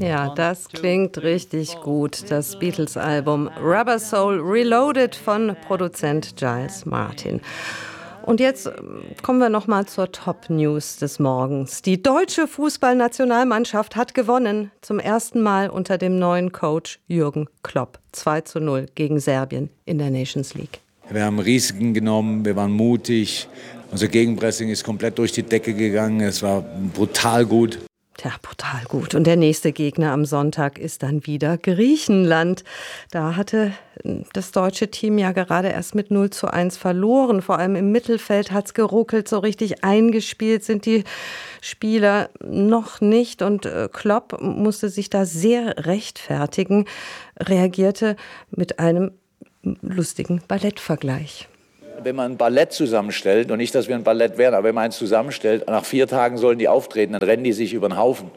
Ja, das klingt richtig gut, das Beatles-Album Rubber Soul Reloaded von Produzent Giles Martin. Und jetzt kommen wir noch mal zur Top-News des Morgens. Die deutsche Fußballnationalmannschaft hat gewonnen, zum ersten Mal unter dem neuen Coach Jürgen Klopp. 2:0 gegen Serbien in der Nations League. Wir haben Risiken genommen, wir waren mutig. Unser Gegenpressing ist komplett durch die Decke gegangen. Es war brutal gut. Tja, brutal gut. Und der nächste Gegner am Sonntag ist dann wieder Griechenland. Da hatte das deutsche Team ja gerade erst mit 0:1 verloren. Vor allem im Mittelfeld hat es geruckelt. So richtig eingespielt sind die Spieler noch nicht. Und Klopp musste sich da sehr rechtfertigen, reagierte mit einem lustigen Ballettvergleich. Wenn man ein Ballett zusammenstellt, und nicht, dass wir ein Ballett wären, aber wenn man eins zusammenstellt, nach 4 Tagen sollen die auftreten, dann rennen die sich über den Haufen.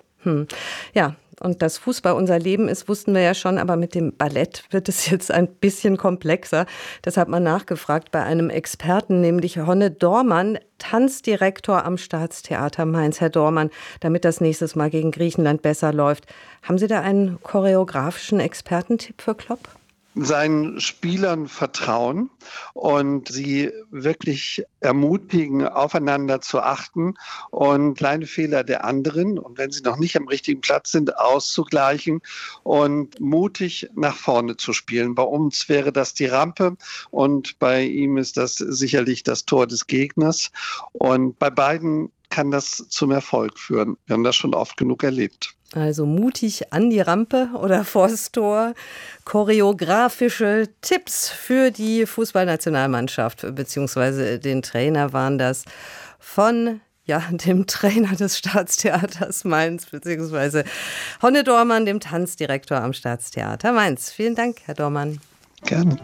Ja, und dass Fußball unser Leben ist, wussten wir ja schon, aber mit dem Ballett wird es jetzt ein bisschen komplexer. Das hat man nachgefragt bei einem Experten, nämlich Honne Dormann, Tanzdirektor am Staatstheater Mainz. Herr Dormann, damit das nächstes Mal gegen Griechenland besser läuft, haben Sie da einen choreografischen Expertentipp für Klopp? Seinen Spielern vertrauen und sie wirklich ermutigen, aufeinander zu achten und kleine Fehler der anderen, und wenn sie noch nicht am richtigen Platz sind, auszugleichen und mutig nach vorne zu spielen. Bei uns wäre das die Rampe und bei ihm ist das sicherlich das Tor des Gegners, und bei beiden kann das zum Erfolg führen. Wir haben das schon oft genug erlebt. Also mutig an die Rampe oder vors Tor. Choreografische Tipps für die Fußballnationalmannschaft, beziehungsweise den Trainer waren das von dem Trainer des Staatstheaters Mainz, beziehungsweise Honne Dormann, dem Tanzdirektor am Staatstheater Mainz. Vielen Dank, Herr Dormann. Gerne.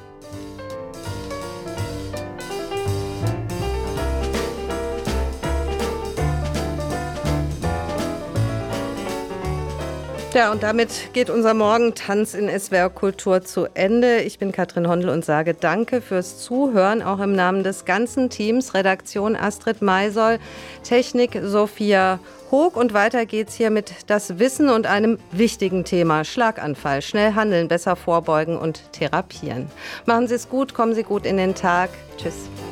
Ja, und damit geht unser Morgentanz in SWR Kultur zu Ende. Ich bin Katrin Hondel und sage Danke fürs Zuhören, auch im Namen des ganzen Teams. Redaktion Astrid Maisoll, Technik Sophia Hoog. Und weiter geht's hier mit Das Wissen und einem wichtigen Thema: Schlaganfall. Schnell handeln, besser vorbeugen und therapieren. Machen Sie es gut, kommen Sie gut in den Tag. Tschüss.